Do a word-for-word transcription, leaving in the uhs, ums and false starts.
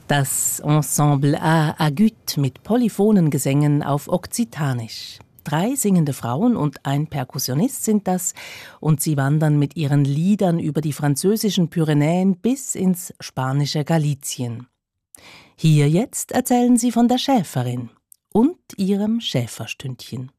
Das Ensemble A Agut mit polyphonen Gesängen auf Okzitanisch. Drei singende Frauen und ein Perkussionist sind das, und sie wandern mit ihren Liedern über die französischen Pyrenäen bis ins spanische Galizien. Hier jetzt erzählen sie von der Schäferin und ihrem Schäferstündchen.